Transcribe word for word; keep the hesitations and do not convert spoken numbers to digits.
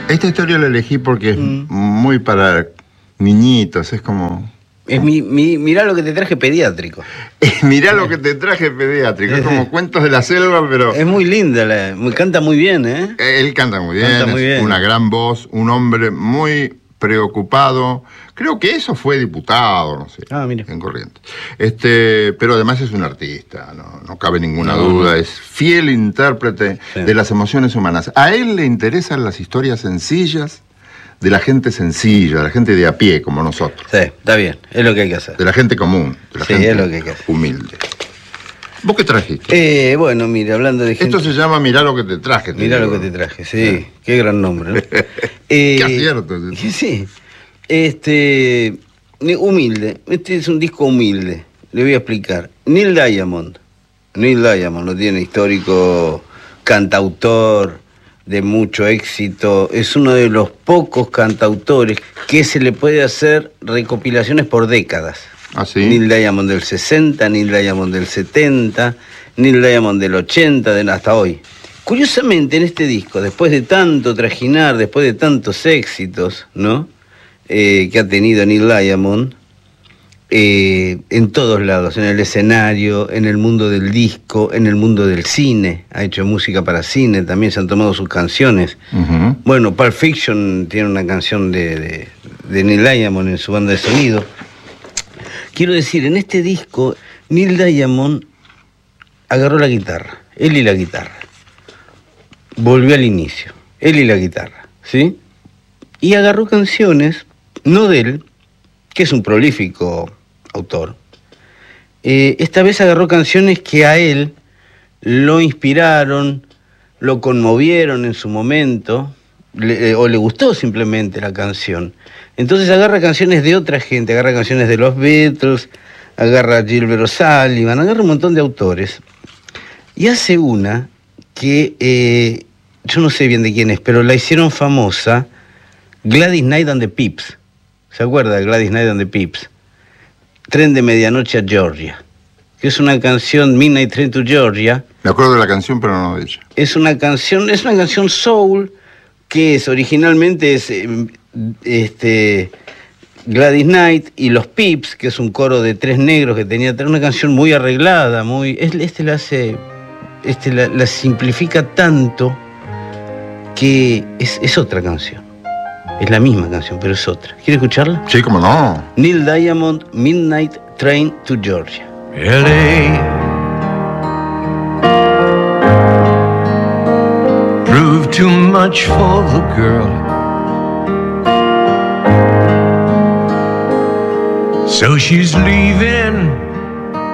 Esta historia la elegí porque es mm. muy para niñitos, es como... Es mi, mi, mirá lo que te traje pediátrico. Mirá lo que te traje pediátrico. Es como cuentos de la selva, pero... Es muy linda, la, canta muy bien, ¿eh? Él canta muy bien, canta muy es bien. Una gran voz, un hombre muy preocupado. Creo que eso fue diputado, no sé, ah, mira. en Corrientes. Este, pero además es un artista, no, no cabe ninguna no, duda. No. Es fiel intérprete sí. de las emociones humanas. A él le interesan las historias sencillas, de la gente sencilla, de la gente de a pie, como nosotros. Sí, está bien, es lo que hay que hacer. De la gente común, de la sí, gente es lo que hay que hacer. humilde. ¿Vos qué trajiste? Eh, bueno, mira, hablando de gente... Esto se llama Mirá lo que te traje. Te Mirá digo. lo que te traje, sí, ¿Eh? Qué gran nombre, ¿no? eh, qué acierto. Sí, este, humilde, este es un disco humilde, le voy a explicar. Neil Diamond, Neil Diamond, lo tiene histórico, cantautor de mucho éxito, es uno de los pocos cantautores que se le puede hacer recopilaciones por décadas. ¿Ah, sí? Neil Diamond del sesenta, Neil Diamond del setenta, Neil Diamond del ochenta, de hasta hoy. Curiosamente, en este disco, después de tanto trajinar, después de tantos éxitos, ¿no? Eh, que ha tenido Neil Diamond, eh, en todos lados, en el escenario, en el mundo del disco, en el mundo del cine, ha hecho música para cine, también se han tomado sus canciones. Uh-huh. Bueno, Pulp Fiction tiene una canción de, de, de Neil Diamond en su banda de sonido. Quiero decir, en este disco, Neil Diamond agarró la guitarra, él y la guitarra. Volvió al inicio, él y la guitarra, ¿sí? Y agarró canciones, no de él, que es un prolífico autor. Eh, esta vez agarró canciones que a él lo inspiraron, lo conmovieron en su momento, le, eh, o le gustó simplemente la canción. Entonces agarra canciones de otra gente, agarra canciones de los Beatles, agarra a Gilbert O'Sullivan, agarra un montón de autores. Y hace una que, eh, yo no sé bien de quién es, pero la hicieron famosa, Gladys Knight and the Pips. ¿Se acuerda de Gladys Knight and the Pips? Tren de medianoche a Georgia, que es una canción, Midnight Train to Georgia. Me acuerdo de la canción, pero no de ella. Es una canción, es una canción soul, que es, originalmente es este, Gladys Knight y los Pips, que es un coro de tres negros que tenía una canción muy arreglada, muy, este la hace, este la, la simplifica tanto que es, es otra canción. Es la misma canción, pero es otra. ¿Quiere escucharla? Sí, cómo no. Neil Diamond, Midnight Train to Georgia. L A proved too much for the girl, so she's leaving